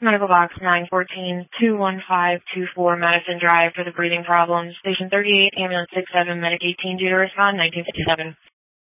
Medical box 914-21524 Madison Drive for the breathing problems. Station 38, ambulance 67, medic 18 due to respond 1957.